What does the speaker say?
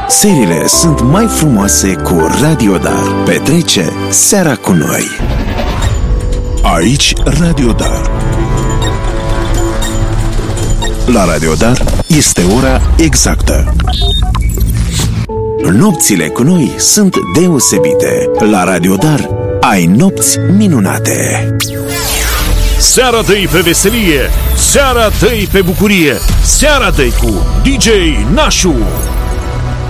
Seriile sunt mai frumoase cu Radio Dar. Petrece seara cu noi. Aici Radio Dar. La Radio Dar este ora exactă. Nopțile cu noi sunt deosebite. La Radio Dar ai nopți minunate. Seara dă-i pe veselie, seara dă-i pe bucurie, seara dă-i cu DJ Nașu.